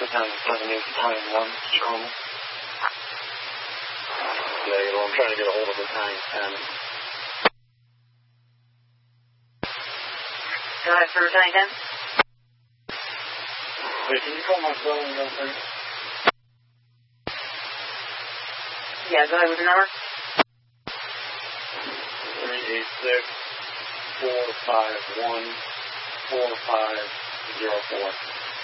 Battalion 7 is Battalion 1. Did you call me? Negative. I'm trying to get a hold of Battalion 10. Go ahead for Battalion 10. Wait, can you call my cell again, please? Yeah, go ahead with the number. 386-451-4504.